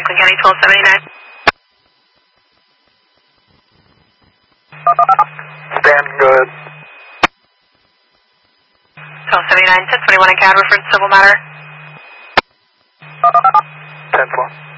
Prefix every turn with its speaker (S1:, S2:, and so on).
S1: Franklin County 1279.
S2: Stand good.
S1: 1279, 1021 in CAD, reference civil matter.
S2: 10-4.